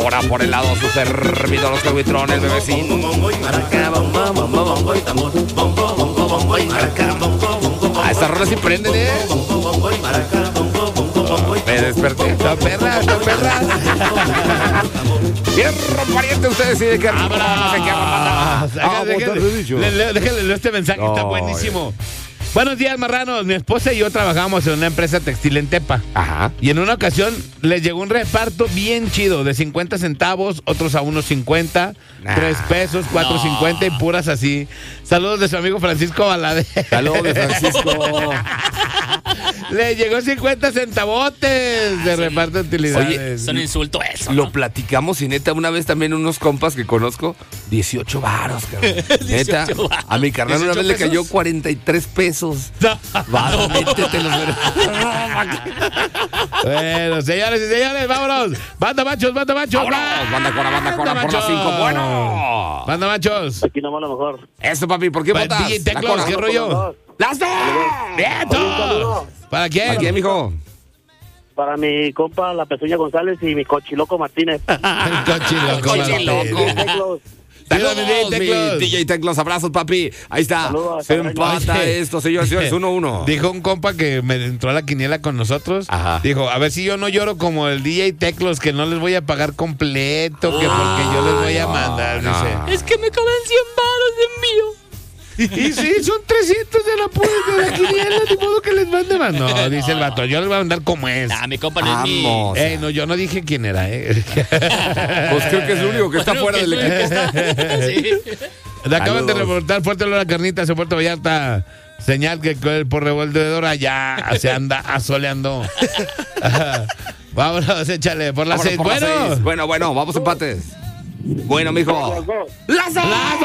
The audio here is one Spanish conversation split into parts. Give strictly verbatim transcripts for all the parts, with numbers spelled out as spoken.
Ahora por el lado su servidor Oscar Buitrón, el bebecín. A esta rola sí prenden, ¿eh? Me desperté. Esta perra, esta perra. Fierro pariente, ustedes sí de qué rico. No sé qué Ah, déjale, déjale leer este mensaje, No, está buenísimo. Buenos días, marranos. Mi esposa y yo trabajamos en una empresa textil en Tepa. Ajá. Y en una ocasión les llegó un reparto bien chido, de cincuenta centavos, otros a unos cincuenta, Nah. tres pesos, cuatro cincuenta y puras así. Saludos de su amigo Francisco Valadez. Saludos de Francisco. Le llegó cincuenta centavotes de reparto de utilidades. Oye, Es un insulto eso, Lo ¿no? platicamos y neta, una vez también unos compas que conozco, dieciocho varos, cabrón. Neta, dieciocho varos. a mi carnal una vez le ¿dieciocho cayó pesos? cuarenta y tres pesos. Va, métete los Bueno, señores y señores, vámonos. Banda machos, banda machos. Vámonos, banda cora, banda cora, por las cinco. Bueno. Banda machos. Aquí nomás lo mejor. Eso, papi, ¿por qué Pa- votas? D J La Teclos, cora. ¿qué rollo? ¡Las dos! ¡Vientos! ¿Para quién? ¿Para quién, mijo? Para mi compa La Pezuña González y mi cochiloco Martínez. El cochiloco. Cochiloco. Teclos. Saludos, D J mi Teclos. D J Teclos, abrazos, papi. Ahí está. Saludos, Se cabrón. empata Oye. esto, señores, señores, uno uno. Dijo un compa que me entró a la quiniela con nosotros. Ajá. Dijo, a ver si yo no lloro como el D J Teclos, que no les voy a pagar completo, que porque yo les voy a mandar, no. dice. Es que me caben cien baros de envío. Y sí, son trescientos de la pura de la quiniela, ni modo que les mande más. No, dice el vato, yo les voy a mandar como es. Ah, mi compa no es mi... Vamos. Ey, no, yo no dije quién era, eh. Pues creo que es el único que está Bueno, fuera que del es el equipo. que está. Sí. Le acaban de Saludos. reportar fuerte olor a carnitas en Puerto Vallarta. Señal que el por revolvedor allá se anda asoleando. Vámonos, échale por las Vámonos seis. por las Bueno, seis. Bueno, bueno, vamos empates. Bueno, mijo. ¡Las dos! ¡las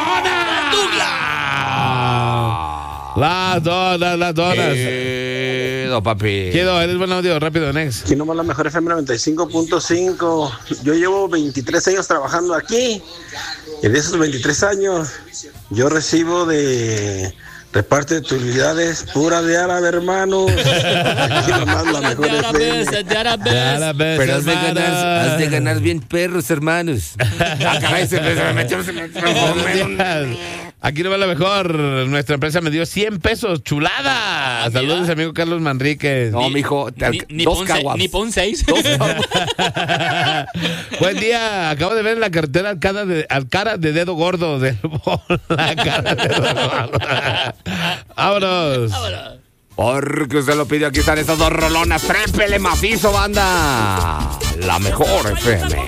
donas! Las donas, las donas. Quedo, papi. Quedo, eres buen audio, rápido, next. Aquí nomás la mejor F M noventa y cinco punto cinco. Yo llevo veintitrés años trabajando aquí. Y de esos veintitrés años, yo recibo de reparto de utilidades pura de árabe, hermano. Aquí nomás la mejor De F M. árabes, de árabes. Árabes, Pero has de, ganar, hermanas. has de ganar bien perros, hermanos. Ah, caray, se me, se me metió, se me Buenos días. Aquí no va lo mejor. Nuestra empresa me dio cien pesos. ¡Chulada! Ah, Saludos, mira. amigo Carlos Manríquez. No, mijo, te Ni, alca- ni dos pon se- caguas. ni pon seis. Buen día. Acabo de ver en la carretera al cara de, al cara de dedo gordo del la cara de dedo gordo. Vámonos. Porque usted lo pidió, aquí están estas dos rolonas. Trépele macizo, banda. La mejor F M.